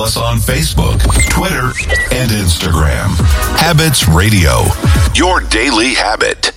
us on Facebook, Twitter, and Instagram. Habits Radio, your daily habit.